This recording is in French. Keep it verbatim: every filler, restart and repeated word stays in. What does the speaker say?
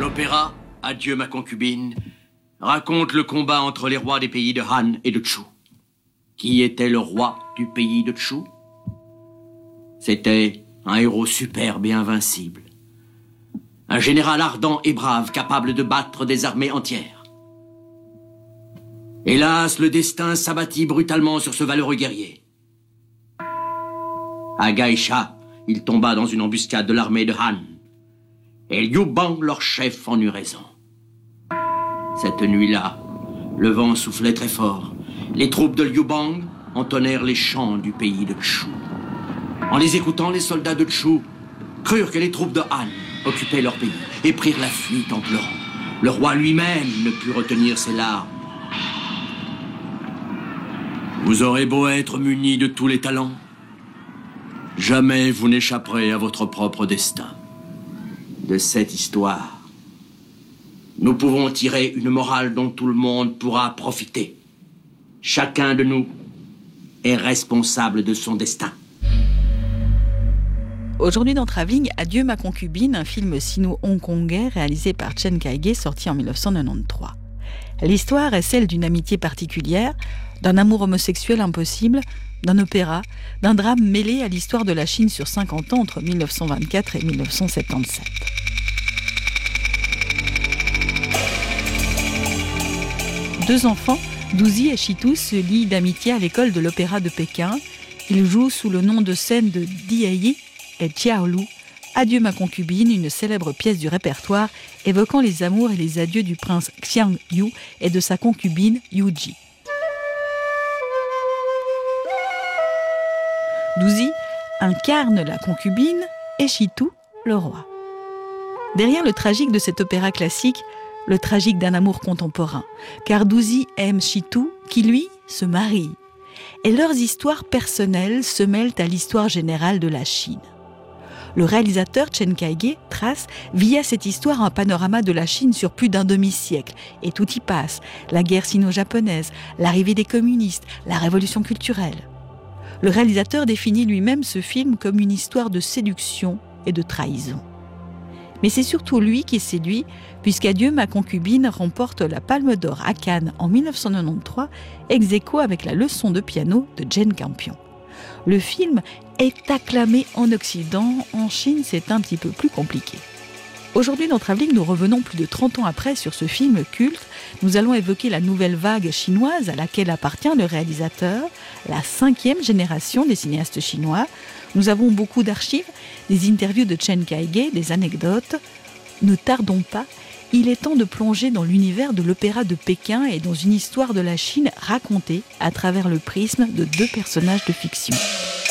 L'opéra, Adieu ma concubine, raconte le combat entre les rois des pays de Han et de Chu. Qui était le roi du pays de Chu? C'était un héros superbe et invincible. Un général ardent et brave, capable de battre des armées entières. Hélas, le destin s'abattit brutalement sur ce valeureux guerrier. À Gaïcha, il tomba dans une embuscade de l'armée de Han. Et Liu Bang, leur chef, en eut raison. Cette nuit-là, le vent soufflait très fort. Les troupes de Liu Bang entonnèrent les chants du pays de Chu. En les écoutant, les soldats de Chu crurent que les troupes de Han occupaient leur pays et prirent la fuite en pleurant. Le roi lui-même ne put retenir ses larmes. Vous aurez beau être muni de tous les talents, jamais vous n'échapperez à votre propre destin. De cette histoire, nous pouvons tirer une morale dont tout le monde pourra profiter. Chacun de nous est responsable de son destin. Aujourd'hui dans Travelling, Adieu ma concubine, un film sino-hongkongais réalisé par Chen Kaige, sorti en dix-neuf cent quatre-vingt-treize. L'histoire est celle d'une amitié particulière, d'un amour homosexuel impossible, d'un opéra, d'un drame mêlé à l'histoire de la Chine sur cinquante ans entre dix-neuf cent vingt-quatre et dix-neuf cent soixante-dix-sept. Deux enfants, Douzi et Chitou, se lient d'amitié à l'école de l'opéra de Pékin. Ils jouent sous le nom de scène de Diayi et Xiaolu, Adieu ma concubine, une célèbre pièce du répertoire évoquant les amours et les adieux du prince Xiang Yu et de sa concubine Yu Ji. Douzi incarne la concubine et Chitou le roi. Derrière le tragique de cet opéra classique, le tragique d'un amour contemporain, car Douzi aime Chitou qui, lui, se marie. Et leurs histoires personnelles se mêlent à l'histoire générale de la Chine. Le réalisateur Chen Kaige trace via cette histoire un panorama de la Chine sur plus d'un demi-siècle. Et tout y passe, la guerre sino-japonaise, l'arrivée des communistes, la révolution culturelle. Le réalisateur définit lui-même ce film comme une histoire de séduction et de trahison. Mais c'est surtout lui qui séduit, puisqu'Adieu ma concubine remporte la Palme d'Or à Cannes en dix-neuf cent quatre-vingt-treize, ex aequo avec la leçon de piano de Jane Campion. Le film est acclamé en Occident, en Chine c'est un petit peu plus compliqué. Aujourd'hui dans Travelling, nous revenons plus de trente ans après sur ce film culte. Nous allons évoquer la nouvelle vague chinoise à laquelle appartient le réalisateur, la cinquième génération des cinéastes chinois. Nous avons beaucoup d'archives, des interviews de Chen Kaige, des anecdotes. Ne tardons pas, il est temps de plonger dans l'univers de l'opéra de Pékin et dans une histoire de la Chine racontée à travers le prisme de deux personnages de fiction.